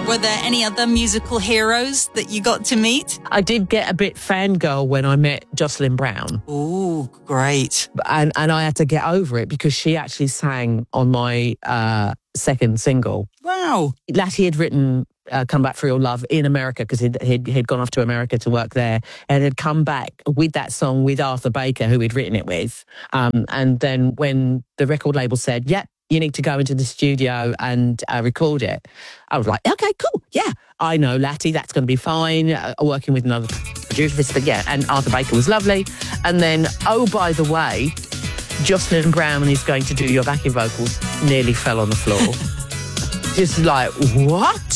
Were there any other musical heroes that you got to meet? I did get a bit fangirl when I met Jocelyn Brown. Oh, great. And I had to get over it because she actually sang on my second single. Wow. Latty had written Come Back For Your Love in America because he'd gone off to America to work there and had come back with that song with Arthur Baker, who he'd written it with. And then when the record label said, yep, you need to go into the studio and record it, I was like, okay, cool. Yeah, I know Latty, that's going to be fine. Working with another producer, but yeah, and Arthur Baker was lovely. And then, oh, by the way, Jocelyn Brown is going to do your backing vocals, nearly fell on the floor. Just like, what?